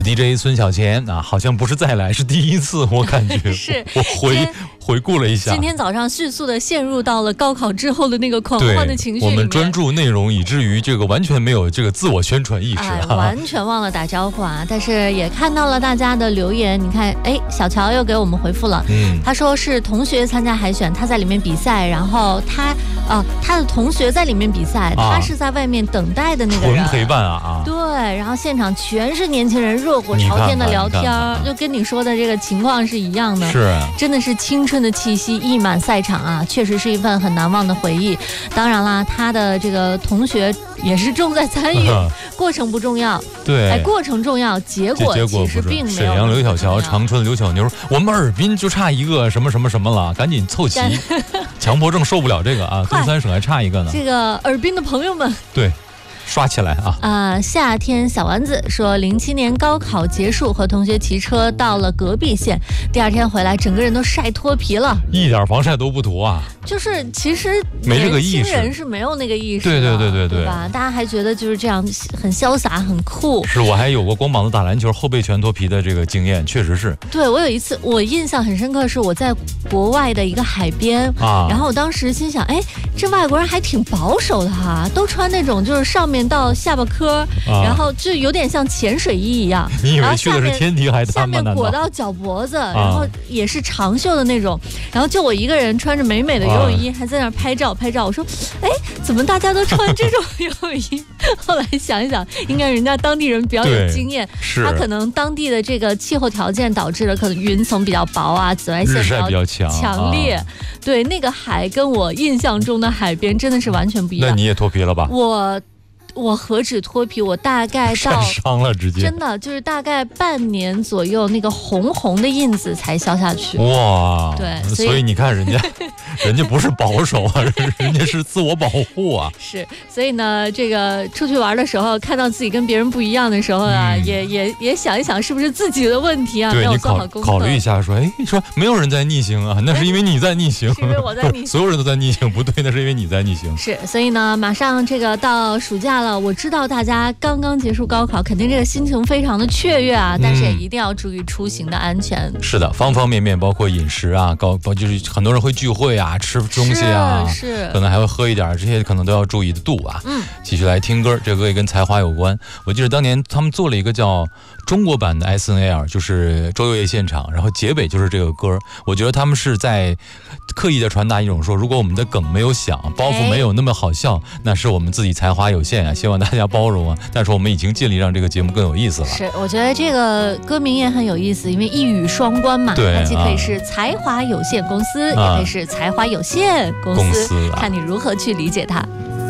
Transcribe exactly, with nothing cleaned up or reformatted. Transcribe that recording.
D J 孙小贤啊，好像不是再来，是第一次，我感觉是我回回顾了一下， 今天早上迅速的陷入到了高考之后的那个狂欢的情绪里面， 我们专注内容，以至于这个完全没有这个自我宣传意识、啊哎，完全忘了打招呼啊！但是也看到了大家的留言，你看，哎，小乔又给我们回复了，嗯，他说是同学参加海选，他在里面比赛，然后他啊，他的同学在里面比赛，啊、他是在外面等待的那个人， 纯陪伴啊啊！ 对，然后现场全是年轻人，热火朝天的聊天，就跟你说的这个情况是一样的， 是， 真的是青春的气息溢满赛场啊，确实是一份很难忘的回忆。当然啦，他的这个同学也是重在参与，过程不重要， 对， 哎，过程重要，结果其实并没有。 沈阳刘小乔，长春刘小妞，我们尔滨就差一个什么什么什么了，赶紧凑齐，强迫症受不了这个啊，东三省还差一个呢。 这个尔滨的朋友们， 对。刷起来啊！ 啊、呃，夏天小丸子说，零七年高考结束，和同学骑车到了隔壁县，第二天回来，整个人都晒脱皮了， 一点防晒都不涂啊！ 就是其实没这个意识， 年轻人是没有那个意识的， 对对对对对， 对吧？大家还觉得就是这样很潇洒很酷。 是我还有过光膀子打篮球后背全脱皮的这个经验，确实是。 对，我有一次我印象很深刻，是我在国外的一个海边啊，然后我当时心想，哎，这外国人还挺保守的哈，都穿那种就是上面到下巴颏、啊，然后就有点像潜水衣一样。 你以为去的是天梯海滩吗？下面裹到脚脖子，啊、然后也是长袖的那种。然后就我一个人穿着美美的游泳衣，啊、还在那儿拍照拍照。我说，哎，怎么大家都穿这种游泳衣？后来想一想，应该人家当地人比较有经验，他可能当地的这个气候条件导致了可能云层比较薄啊，紫外线比较强强烈。啊、对，那个海跟我印象中的海边真的是完全不一样。 那你也脱皮了吧？ 我。我何止脱皮，我大概到晒伤了，直接真的就是大概半年左右，那个红红的印子才消下去。 哇， 对， 所以, 所以你看人家，人家不是保守啊，人家是自我保护啊。 是，所以呢，这个出去玩的时候，看到自己跟别人不一样的时候啊，嗯、也也也想一想，是不是自己的问题啊？ 对， 没有做好功课。 考虑一下，说，哎，说没有人在逆行啊，那是因为你在逆行， 是因为我在逆行， 所有人都在逆行，不对，那是因为你在逆行。 是，所以呢，马上这个到暑假。我知道大家刚刚结束高考，肯定这个心情非常的雀跃啊，但是也一定要注意出行的安全。嗯、 是的，方方面面，包括饮食啊，高就是很多人会聚会啊，吃东西啊， 是，是可能还会喝一点，这些可能都要注意的度啊。嗯，继续来听歌，这歌也跟才华有关。我记得当年他们做了一个叫中国版的 S N L， 就是周游业现场，然后结尾就是这个歌。我觉得他们是在刻意的传达一种说，如果我们的梗没有响，包袱没有那么好笑，哎、那是我们自己才华有限啊，希望大家包容啊。但是我们已经尽力让这个节目更有意思了。 是，我觉得这个歌名也很有意思，因为一语双关嘛。 对， 它既可以是才华有限公司，啊、也可以是才华有限公司，公司啊、看你如何去理解它。